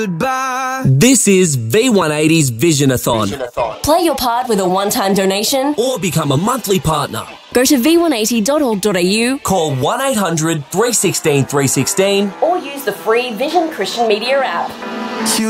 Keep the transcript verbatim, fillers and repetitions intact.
Goodbye. This is V one eighty's Vision-a-thon. Vision-a-thon. Play your part with a one-time donation Or become a monthly partner. Go to v one eighty dot org dot a u. Call one eight hundred, three one six, three one six. Or use the free Vision Christian Media app. You